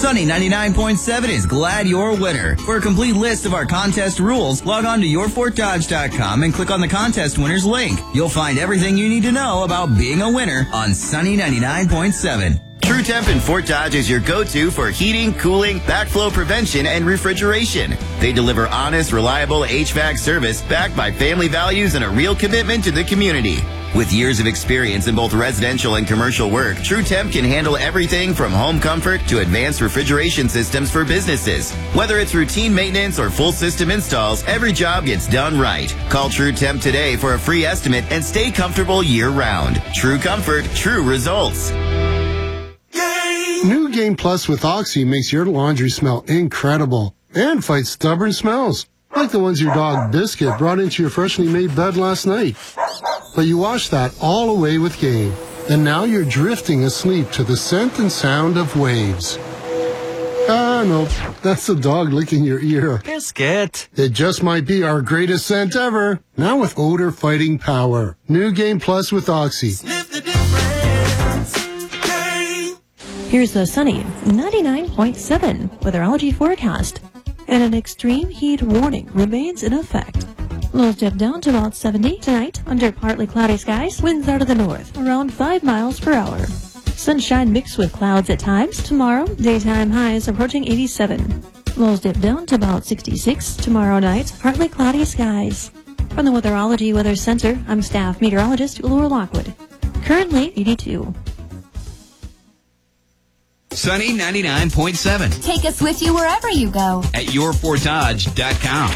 Sunny 99.7 is glad you're a winner. For a complete list of our contest rules, log on to yourfortdodge.com and click on the contest winners link. You'll find everything you need to know about being a winner on Sunny 99.7. True Temp in Fort Dodge is your go-to for heating, cooling, backflow prevention, and refrigeration. They deliver honest, reliable HVAC service backed by family values and a real commitment to the community. With years of experience in both residential and commercial work, True Temp can handle everything from home comfort to advanced refrigeration systems for businesses. Whether it's routine maintenance or full system installs, every job gets done right. Call True Temp today for a free estimate and stay comfortable year-round. True comfort, true results. New Game Plus with Oxy makes your laundry smell incredible and fights stubborn smells, like the ones your dog Biscuit brought into your freshly made bed last night. But you washed that all away with Game, and now you're drifting asleep to the scent and sound of waves. Ah, no, that's the dog licking your ear. Biscuit. It just might be our greatest scent ever, now with odor-fighting power. New Game Plus with Oxy. Sniff the difference. Here's the sunny 99.7 weatherology forecast. And an extreme heat warning remains in effect. Lows dip down to about 70 tonight under partly cloudy skies. Winds out of the north, around 5 miles per hour. Sunshine mixed with clouds at times. Tomorrow, daytime highs approaching 87. Lows dip down to about 66 tomorrow night. Partly cloudy skies. From the Weatherology Weather Center, I'm staff meteorologist Laura Lockwood. Currently 82. Sunny 99.7 Take us with you wherever you go at yourfortdodge.com.